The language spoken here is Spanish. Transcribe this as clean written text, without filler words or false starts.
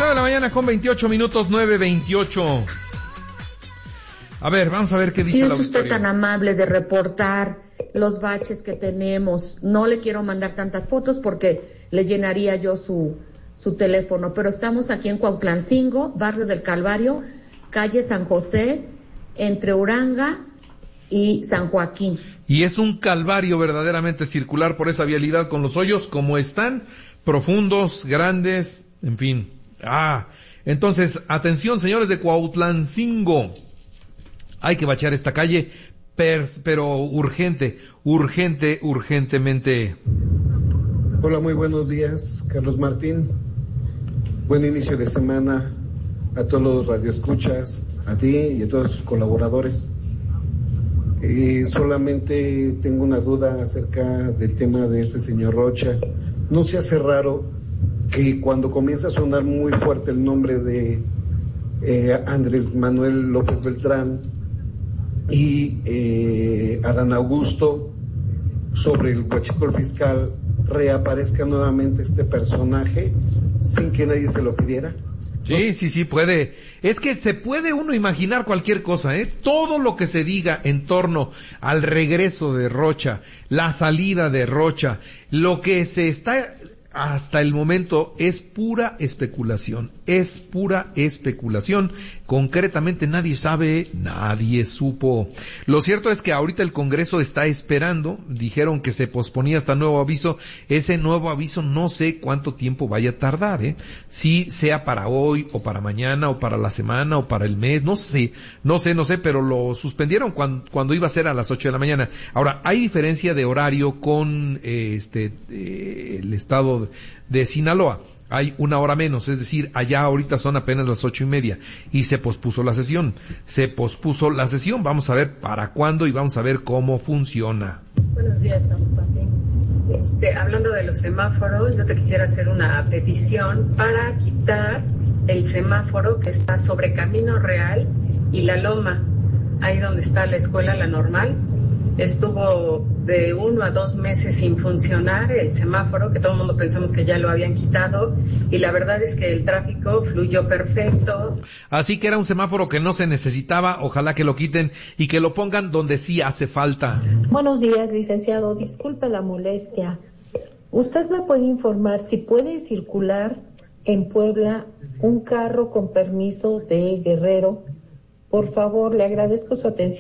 9:28 a.m, 9:28. A ver, vamos a ver qué dice si el es auditorio. usted tan amable de reportar los baches que tenemos. No le quiero mandar tantas fotos porque le llenaría yo su teléfono, pero estamos aquí en Cuautlancingo, barrio del Calvario, calle San José, entre Uranga y San Joaquín. Y es un calvario verdaderamente circular por esa vialidad con los hoyos como están, profundos, grandes, en fin. Entonces, atención señores de Cuautlancingo. Hay que bachear esta calle, pero urgentemente. Hola, muy buenos días, Carlos Martín. Buen inicio de semana a todos los radioescuchas, a ti y a todos sus colaboradores. Solamente tengo una duda acerca del tema de este señor Rocha. ¿No se hace raro que cuando comienza a sonar muy fuerte el nombre de Andrés Manuel López Beltrán y Adán Augusto sobre el huachicol fiscal, reaparezca nuevamente este personaje sin que nadie se lo pidiera? Sí, puede. Es que se puede uno imaginar cualquier cosa, Todo lo que se diga en torno al regreso de Rocha, la salida de Rocha, lo que se está hasta el momento es pura especulación. Concretamente nadie sabe, nadie supo. Lo cierto es que ahorita el Congreso está esperando, dijeron que se posponía hasta nuevo aviso. Ese nuevo aviso no sé cuánto tiempo vaya a tardar, si sea para hoy o para mañana o para la semana o para el mes, no sé, pero lo suspendieron cuando iba a ser a las 8 de la mañana. Ahora, hay diferencia de horario con el estado de Sinaloa. Hay una hora menos, es decir, allá ahorita son apenas las 8:30 y se pospuso la sesión. Vamos a ver para cuándo y vamos a ver cómo funciona. Buenos días, don Martín. Hablando de los semáforos, yo te quisiera hacer una petición para quitar el semáforo que está sobre Camino Real y La Loma, ahí donde está la escuela La Normal. Estuvo de 1 a 2 meses sin funcionar el semáforo, que todo el mundo pensamos que ya lo habían quitado, y la verdad es que el tráfico fluyó perfecto. Así que era un semáforo que no se necesitaba, ojalá que lo quiten y que lo pongan donde sí hace falta. Buenos días, licenciado, disculpe la molestia. ¿Usted me puede informar si puede circular en Puebla un carro con permiso de Guerrero? Por favor, le agradezco su atención.